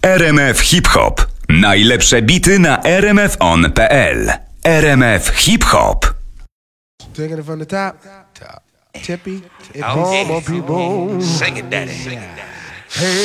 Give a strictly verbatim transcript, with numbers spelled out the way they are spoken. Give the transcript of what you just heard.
R M F Hip Hop. Najlepsze bity na r m f on kropka p l. R M F Hip Hop. Taking it from the top. Top. Tippy. It Oh, boom, yeah. more people. Sing it, daddy. Sing it, daddy. Hey.